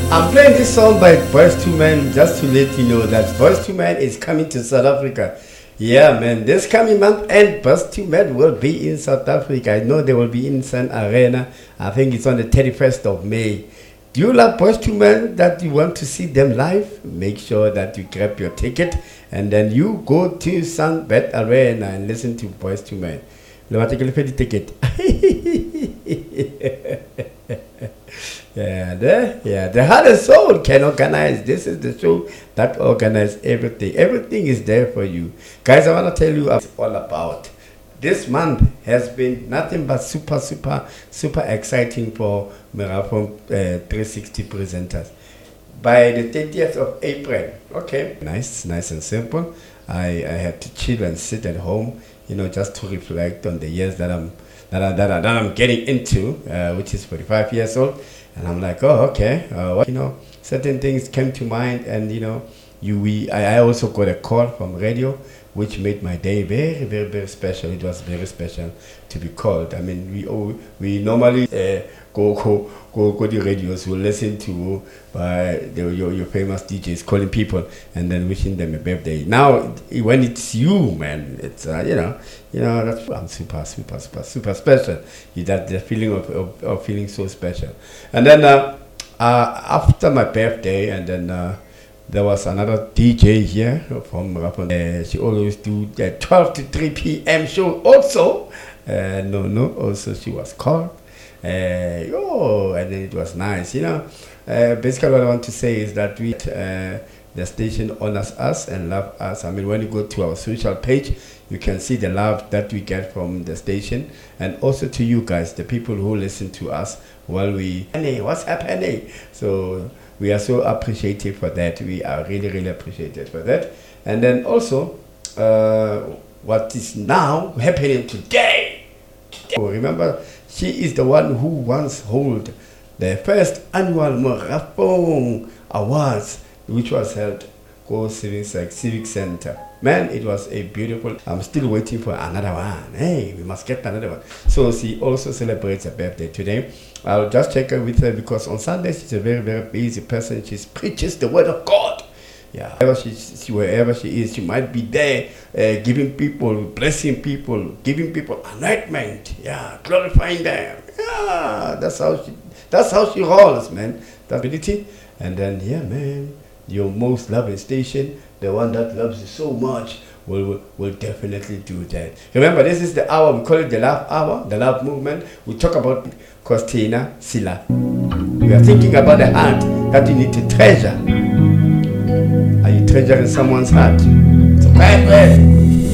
I'm playing this song by Boyz II Men just to let you know that Boyz II Men is coming to South Africa. Yeah, man, this coming month and Boyz II Men will be in South Africa. I know they will be in Sun Arena. I think it's on the 31st of May. Do you love Boyz II Men that you want to see them live? Make sure that you grab your ticket and then you go to Sunbet Arena and listen to Boyz II Men. The ticket. The Heart and Soul can organize. This is the show that organizes everything. Everything is there for you. Guys, I want to tell you what it's all about. This month has been nothing but super exciting for Meraphone 360 presenters. By the 30th of April, okay, nice and simple. I had to chill and sit at home, just to reflect on the years that I'm getting into, which is 45 years old. And I'm like, oh, okay. Certain things came to mind, and I also got a call from radio, which made my day very, very, very special. It was very special to be called. I mean, we normally go the radios. We listen to your famous DJs calling people and then wishing them a birthday. Now, when it's you, man, it's that's I'm super special. That the feeling of feeling so special. And then after my birthday, and then there was another DJ here from Meraphone. She always do the 12 to 3 p.m. show also. Also she was called. And then it was nice, basically what I want to say is that the station honors us and love us. I mean, when you go to our social page, you can see the love that we get from the station, and also to you guys, the people who listen to us while what's happening. So we are so appreciative for that. We are really, really appreciated for that. And then also, what is now happening today? Remember, she is the one who once held the first annual Meraphone Awards, which was held at Civic Center. Man, it was a beautiful. I'm still waiting for another one. Hey, we must get another one. So she also celebrates her birthday today. I'll just check her with her because on Sunday she's a very, very busy person. She preaches the word of God. Yeah, wherever she is, she might be there, giving people, blessing people, giving people anointment. Yeah, glorifying them. Yeah, that's how she rolls, man. That ability. And then, yeah, man, your most loving station, the one that loves you so much, will definitely do that. Remember, this is the hour. We call it the love hour, the love movement. We talk about Christina Sila. We are thinking about the heart that you need to treasure. Are you treasuring someone's heart? It's a bad way.